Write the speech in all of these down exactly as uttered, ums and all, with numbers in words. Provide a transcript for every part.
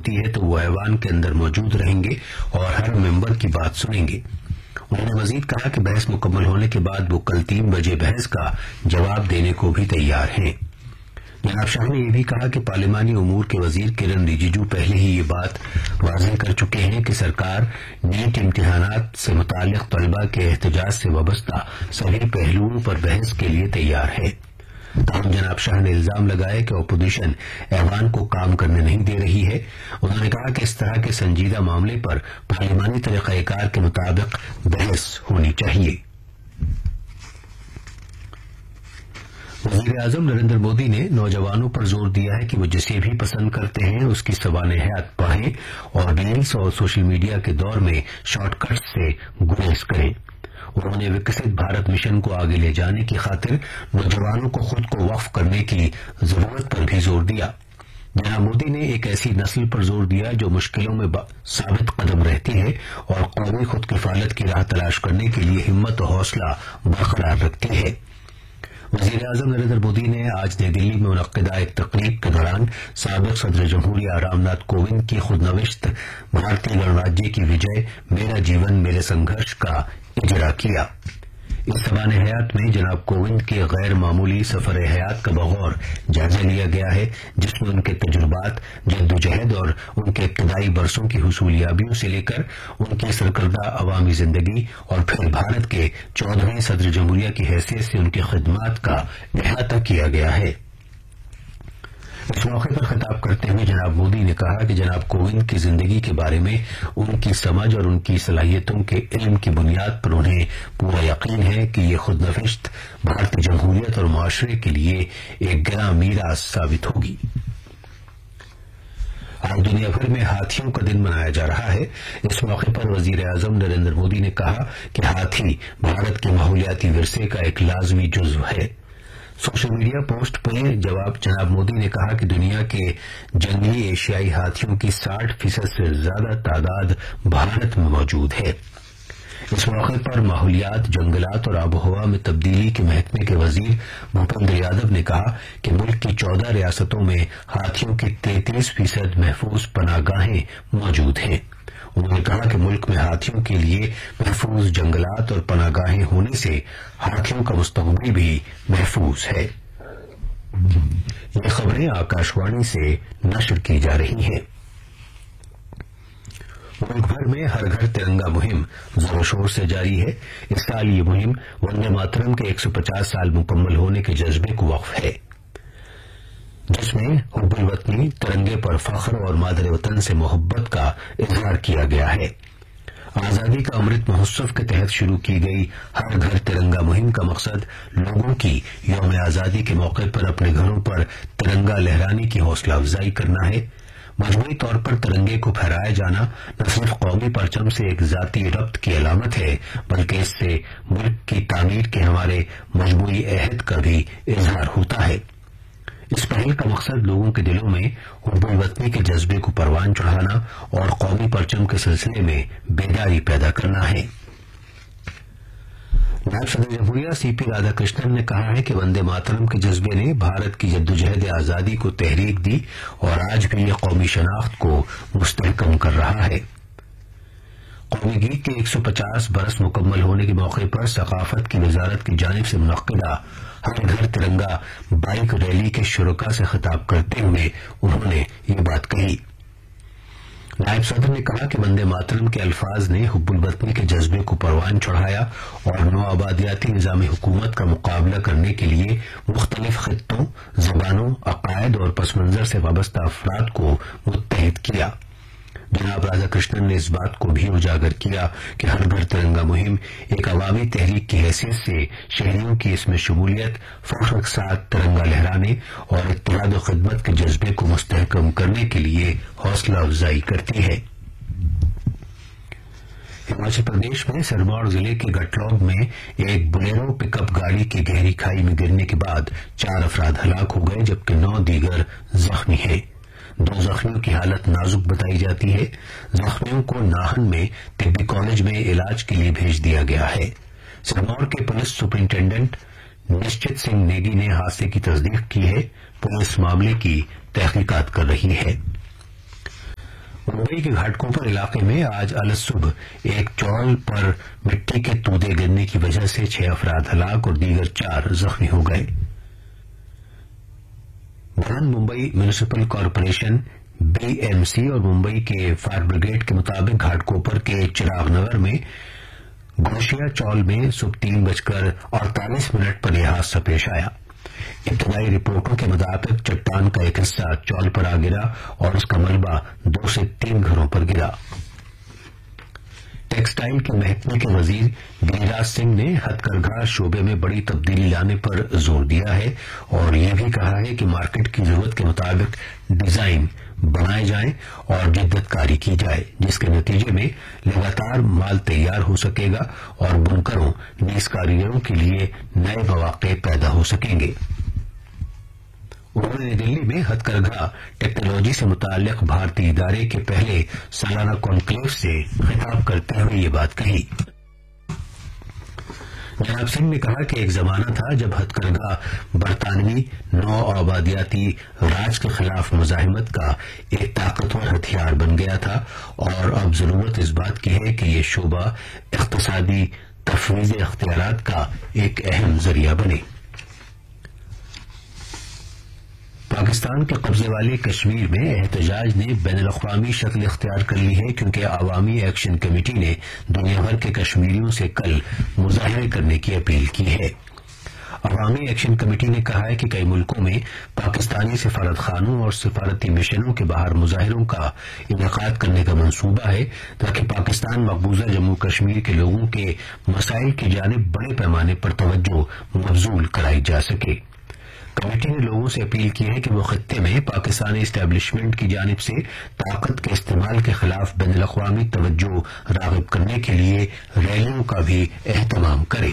بنتی ہے تو وہ ایوان کے اندر موجود رہیں گے اور ہر ممبر کی بات سنیں گے۔ انہوں نے مزید کہا کہ بحث مکمل ہونے کے بعد وہ کل تین بجے بحث کا جواب دینے کو بھی تیار ہیں۔ جناب شاہ نے یہ بھی کہا کہ پارلیمانی امور کے وزیر کرن رجیجو پہلے ہی یہ بات واضح کر چکے ہیں کہ سرکار نیٹ امتحانات سے متعلق طلبہ کے احتجاج سے وابستہ سبھی پہلوؤں پر بحث کے لیے تیار ہے۔ تاہم جناب شاہ نے الزام لگایا کہ اپوزیشن ایوان کو کام کرنے نہیں دے رہی ہے۔ انہوں نے کہا کہ اس طرح کے سنجیدہ معاملے پر پارلیمانی طریقہ کار کے مطابق بحث ہونی چاہیے۔ وزیر اعظم نریندر مودی نے نوجوانوں پر زور دیا ہے کہ وہ جسے بھی پسند کرتے ہیں اس کی سوانح حیات پڑھیں اور ریلز اور سوشل میڈیا کے دور میں شارٹ کٹس سے گریز کریں۔ انہوں نے وکست بھارت مشن کو آگے لے جانے کی خاطر نوجوانوں کو خود کو وقف کرنے کی ضرورت پر بھی زور دیا۔ جناب مودی نے ایک ایسی نسل پر زور دیا جو مشکلوں میں ثابت قدم رہتی ہے اور قومی خود کفالت کی راہ تلاش کرنے کے لیے ہمت و حوصلہ برقرار رکھتی ہے۔ وزیر اعظم نریندر مودی نے آج نئی دلی میں منعقدہ ایک تقریب کے دوران سابق صدر جمہوریہ رام ناتھ کووند کی خود نوشت بھارتی گنراجیہ کی وجے میرا جیون میرے سنگھرش کا اجرا کیا۔ اس سوانح حیات میں جناب کووند کے غیر معمولی سفر حیات کا بغور جائزہ لیا گیا ہے، جس میں ان کے تجربات، جدوجہد اور ان کے ابتدائی برسوں کی حصولیابیوں سے لے کر ان کی سرکردہ عوامی زندگی اور پھر بھارت کے چودہویں صدر جمہوریہ کی حیثیت سے ان کی خدمات کا احاطہ کیا گیا ہے۔ اس موقع پر خطاب کرتے ہوئے جناب مودی نے کہا کہ جناب کووند کی زندگی کے بارے میں ان کی سمجھ اور ان کی صلاحیتوں کے علم کی بنیاد پر انہیں پورا یقین ہے کہ یہ خود نوشت بھارتی جمہوریت اور معاشرے کے لیے ایک گراں میراث ثابت ہوگی۔ آج دنیا بھر میں ہاتھیوں کا دن منایا جا رہا ہے۔ اس موقع پر وزیر اعظم نریندر مودی نے کہا کہ ہاتھی بھارت کے ماحولیاتی ورثے کا ایک لازمی جزو ہے۔ سوشل میڈیا پوسٹ پہ جواب جناب مودی نے کہا کہ دنیا کے جنگلی ایشیائی ہاتھیوں کی ساٹھ فیصد سے زیادہ تعداد بھارت میں موجود ہے۔ اس موقع پر ماحولیات، جنگلات اور آب و ہوا میں تبدیلی کے محکمے کے وزیر بھوپندر یادو نے کہا کہ ملک کی چودہ ریاستوں میں ہاتھیوں کی تینتیس فیصد محفوظ پناہ گاہیں موجود ہیں۔ انہوں نے کہا کہ ملک میں ہاتھیوں کے لیے محفوظ جنگلات اور پناہ گاہیں ہونے سے ہاتھیوں کا مستقبل بھی محفوظ ہے۔ یہ خبریں آکاش وانی سے نشر کی جا رہی ہیں۔ ملک بھر میں ہر گھر ترنگا مہم زور و شور سے جاری ہے۔ اس سال یہ مہم وندے ماترم کے ایک سو پچاس سال مکمل ہونے کے جذبے کو وقف ہے، جس میں حب الوطنی، ترنگے پر فخر اور مادر وطن سے محبت کا اظہار کیا گیا ہے۔ آزادی کا امرت مہوتسو کے تحت شروع کی گئی ہر گھر ترنگا مہم کا مقصد لوگوں کی یوم آزادی کے موقع پر اپنے گھروں پر ترنگا لہرانے کی حوصلہ افزائی کرنا ہے۔ مجموعی طور پر ترنگے کو پھہرایا جانا نہ صرف قومی پرچم سے ایک ذاتی ربط کی علامت ہے، بلکہ اس سے ملک کی تعمیر کے ہمارے مجموعی عہد کا بھی اظہار ہوتا ہے۔ اس پہل کا مقصد لوگوں کے دلوں میں حب الوطنی کے جذبے کو پروان چڑھانا اور قومی پرچم کے سلسلے میں بیداری پیدا کرنا ہے۔ نائب صدر جمہوریہ سی پی رادھا کرشنن نے کہا ہے کہ وندے ماترم کے جذبے نے بھارت کی جدوجہد آزادی کو تحریک دی اور آج بھی یہ قومی شناخت کو مستحکم کر رہا ہے۔ قومی گیت کے ایک سو پچاس برس مکمل ہونے کے موقع پر ثقافت کی وزارت کی جانب سے منعقدہ ہر گھر ترنگا بائیک ریلی کے شرکاء سے خطاب کرتے ہوئے انہوں نے یہ بات کہی۔ نائب صدر نے کہا کہ وندے ماترم کے الفاظ نے حب الوطنی کے جذبے کو پروان چڑھایا اور نو آبادیاتی نظام حکومت کا مقابلہ کرنے کے لیے مختلف خطوں، زبانوں، عقائد اور پس منظر سے وابستہ افراد کو متحد کیا۔ جناب رادھا کرشنن نے اس بات کو بھی اجاگر کیا کہ ہر گھر ترنگا مہم ایک عوامی تحریک کی حیثیت سے شہریوں کی اس میں شمولیت، فخر کے ساتھ ترنگا لہرانے اور اتحاد و خدمت کے جذبے کو مستحکم کرنے کے لیے حوصلہ افزائی کرتی ہے۔ ہماچل پردیش میں سرمور ضلع کے گٹلوگ میں ایک بلیرو پک اپ گاڑی کی گہری کھائی میں گرنے کے بعد چار افراد ہلاک ہو گئے جبکہ نو دیگر زخمی ہیں۔ دو زخمیوں کی حالت نازک بتائی جاتی ہے۔ زخمیوں کو ناہن میں طبی کالج میں علاج کے لیے بھیج دیا گیا ہے۔ سرمور کے پولیس سپرنٹینڈنٹ نشچت سنگھ نیگی نے حادثے کی تصدیق کی ہے۔ پولیس معاملے کی تحقیقات کر رہی ہے۔ मुंबई के घाटकोपर इलाके में आज अलसुबह एक चौल पर मिट्टी के तूदे गिरने की वजह से छह अफराद हलाक और दीगर चार जख्मी हो गए। Brihan Mumbai municipal corporation BMC और मुंबई के फायर ब्रिगेड के मुताबिक घाटकोपर के चिराग नगर में गोशिया चौल में सुबह तीन बजकर अड़तालीस मिनट पर यह हादसा पेश आया। इब्तदाई रिपोर्टों के मुताबिक चट्टान का एक हिस्सा चौल पर आ गिरा और उसका मलबा दो से तीन घरों पर गिरा। टेक्सटाइल के महकमे के वजीर गिरिराज सिंह ने हथकरघा शोबे में बड़ी तब्दीली लाने पर जोर दिया है और यह भी कहा है कि मार्केट की जरूरत के मुताबिक डिजाइन बनाए जाएं और जिद्दतकारी की जाए, जिसके नतीजे में लगातार माल तैयार हो सकेगा और बुनकरों नीज कारीगरों के लिए नए मौके पैदा हो सकेंगे। उन्होंने नई दिल्ली में हथकरघा टेक्नोलॉजी से मुताल्लिक भारतीय इदारे के पहले सालाना कॉन्क्लेव से खिताब करते हुए ये बात कही। जनाब सिंह ने कहा कि एक जमाना था जब हथकरघा बरतानवी नौ आबादियाती राज के खिलाफ मुजाहिमत का एक ताकतवर हथियार बन गया था और अब जरूरत इस बात की है कि ये शोबा इक्तिसादी तफवीज़ इख्तियारात का एक अहम जरिया बने। पाकिस्तान के कब्जे वाले कश्मीर में एहतजाज ने बैनुल-अक़वामी शक्ल इख्तियार कर ली है क्योंकि अवामी एक्शन कमेटी ने दुनिया भर के कश्मीरियों से कल मुजाहरे करने की अपील की है। अवामी एक्शन कमेटी ने कहा है कि कई मुल्कों में पाकिस्तानी सिफारत खानों और सिफारती मिशनों के बाहर मुजाहरों का इनेकाद करने का मंसूबा है ताकि पाकिस्तान मकबूजा जम्मू कश्मीर के लोगों के मसाइल की जानिब बड़े पैमाने पर तवज्जो मबजूल कराई जा सके। कमेटी ने लोगों से अपील की है कि वो खत्ते में पाकिस्तानी एस्टेब्लिशमेंट की जानिब से ताकत के इस्तेमाल के खिलाफ बैनुल-अक़वामी तवज्जो राग़िब करने के लिए रैलियों का भी एहतमाम करे।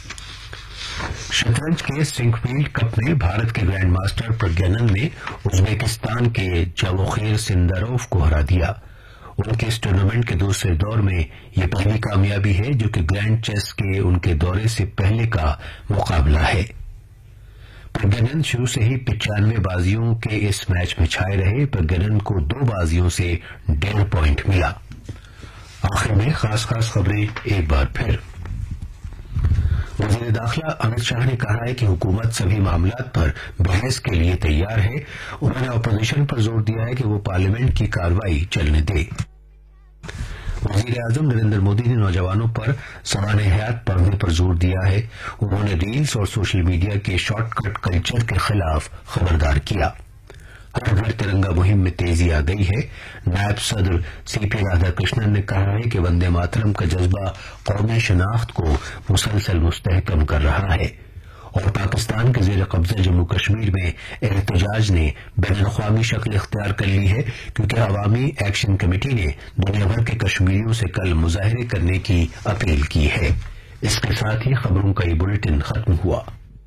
शतरंज के सिंकफील्ड कप में भारत के ग्रैंड मास्टर प्रज्ञानंद ने उज्बेकिस्तान के जावोखिर सिंदारोव को हरा दिया। उनके इस टूर्नामेंट के दूसरे दौर में यह पहली कामयाबी है जो कि ग्रैंड चेस के उनके दौरे से पहले का मुकाबला है। प्रज्ञानंद शुरू से ही पिचानवे बाजियों के इस मैच में छाए रहे। प्रज्ञानंद को दो बाजियों से डेढ़ पॉइंट मिला। आखिर में खास खास खबरें एक बार फिर। वज़ीर दाखिला अमित शाह ने कहा है कि हुकूमत सभी मामलात पर बहस के लिए तैयार है। उन्होंने अपोजिशन पर जोर दिया है कि वो पार्लियामेंट की कार्रवाई चलने दे। वजीर आजम नरेंद्र मोदी ने नौजवानों पर सवाने हयात पढ़ने पर जोर दिया है। उन्होंने रील्स और सोशल मीडिया के शॉर्टकट कल्चर के खिलाफ खबरदार किया। हर घर तिरंगा मुहिम में तेजी आ गई है। नायब सदर सीपी राधाकृष्णन ने कहा है कि वंदे मातरम का जज्बा कौमी शनाख्त को मुसलसल मुस्तहकम कर रहा है और पाकिस्तान के जेर कब्जा जम्मू कश्मीर में एहतजाज ने बैनुल-अक़वामी शक्ल इख्तियार कर ली है क्योंकि अवामी एक्शन कमेटी ने दुनिया भर के कश्मीरियों से कल मुजाहरे करने की अपील की है। इसके साथ ही खबरों का ये बुलेटिन खत्म हुआ।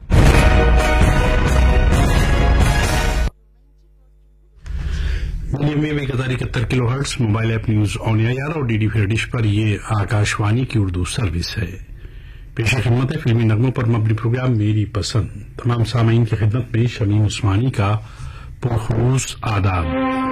मीडियम वेव एक हजार इकहत्तर kilo hertz mobile app news on air और डीडी फिर डिश पर ये आकाशवाणी की उर्दू सर्विस है। पेश खिदमत है फिल्मी नगमों पर मबनी प्रोग्राम मेरी पसंद। तमाम सामीन की खिदमत में शमीम उस्मानी का पुरखुरूस आदाब।